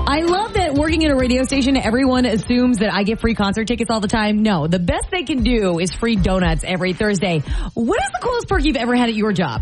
I love that working at a radio station, everyone assumes that I get free concert tickets all the time. No, the best they can do is free donuts every Thursday. What is the coolest perk you've ever had at your job?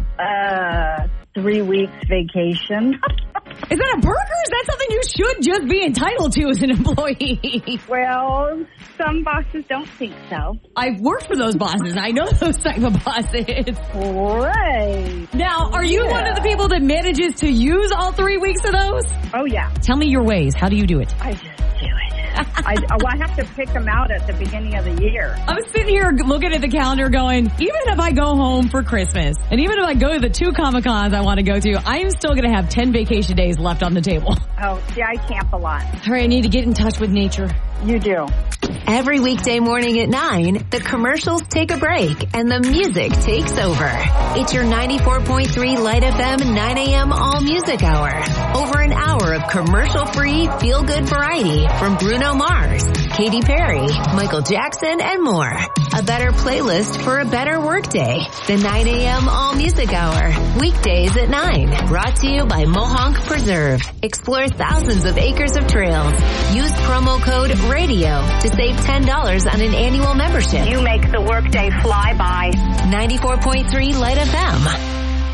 3 weeks vacation. Is that a perk or is that something you should just be entitled to as an employee? Well, some bosses don't think so. I've worked for those bosses. I know those type of bosses. Right. Now, are you one of the people that manages to use all 3 weeks of those? Oh, yeah. Tell me your ways. How do you do it? I just do it. I have to pick them out at the beginning of the year. I'm sitting here looking at the calendar going, even if I go home for Christmas, and even if I go to the 2 Comic-Cons I want to go to, I am still going to have 10 vacation days left on the table. Oh, see, I camp a lot. All right, I need to get in touch with nature. You do. Every weekday morning at 9, the commercials take a break and the music takes over. It's your 94.3 Light FM 9 a.m. All Music Hour. Over an hour of commercial-free, feel-good variety from Bruno Mars, Katy Perry, Michael Jackson, and more. A better playlist for a better workday. The 9 a.m. All Music Hour. Weekdays at 9. Brought to you by Mohonk Preserve. Explore thousands of acres of trails. Use promo code RADIO to save $10 on an annual membership. You make the workday fly by. 94.3 Light FM.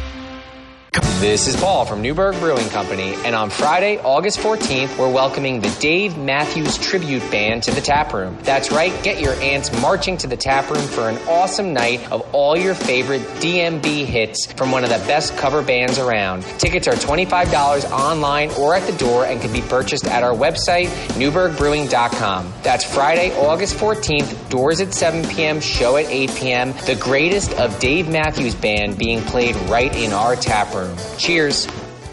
This is Paul from Newberg Brewing Company, and on Friday, August 14th, we're welcoming the Dave Matthews Tribute Band to the Tap Room. That's right, get your aunts marching to the Tap Room for an awesome night of all your favorite DMB hits from one of the best cover bands around. Tickets are $25 online or at the door and can be purchased at our website, newbergbrewing.com. That's Friday, August 14th, doors at 7 p.m., show at 8 p.m. The greatest of Dave Matthews Band being played right in our tap room. Cheers.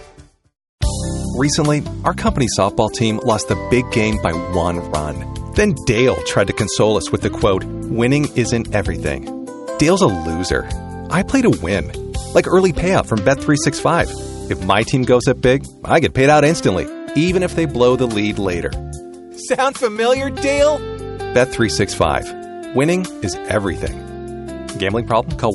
Recently, our company softball team lost the big game by 1 run. Then Dale tried to console us with the quote, "Winning isn't everything." Dale's a loser. I play to win. Like early payout from Bet365. If my team goes up big, I get paid out instantly, even if they blow the lead later. Sound familiar, Dale? Bet365. Winning is everything. Gambling problem? Call